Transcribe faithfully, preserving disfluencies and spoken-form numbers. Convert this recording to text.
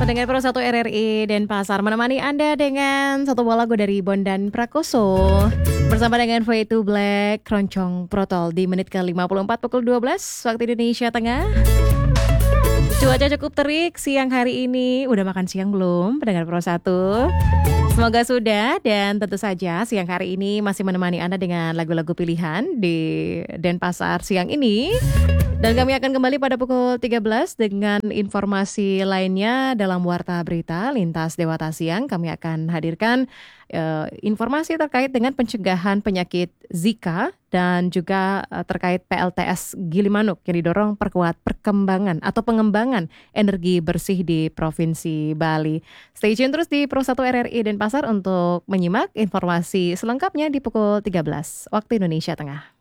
Pendengar Pro satu R R I Denpasar menemani Anda dengan satu buah lagu dari Bondan Prakoso bersama dengan Fade to Black, Keroncong Protol di menit ke lima puluh empat pukul dua belas waktu Indonesia Tengah. Cuaca cukup terik siang hari ini. Udah makan siang belum, pendengar Pro satu? Semoga sudah, dan tentu saja siang hari ini masih menemani Anda dengan lagu-lagu pilihan di Denpasar siang ini. Dan kami akan kembali pada pukul tiga belas dengan informasi lainnya dalam Warta Berita Lintas Dewata Siang. Kami akan hadirkan uh, informasi terkait dengan pencegahan penyakit Zika dan juga uh, terkait P L T S Gilimanuk yang didorong perkuat perkembangan atau pengembangan energi bersih di Provinsi Bali. Stay tune terus di Pro satu R R I Denpasar untuk menyimak informasi selengkapnya di pukul tiga belas waktu Indonesia Tengah.